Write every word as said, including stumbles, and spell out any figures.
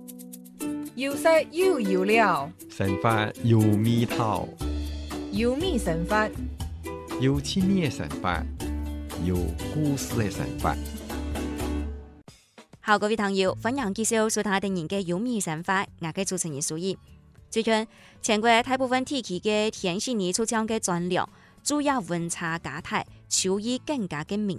有色有油了， 神法有味道， 有米神法， 有亲密的神法，有故事的神法。 好，各位朋友，歡迎繼續收聽我哋嘅有米神法，我嘅主持人蘇怡。最近，全國大部分地區嘅天氣熱出獎嘅專量，主要溫差加大，秋意更加嘅明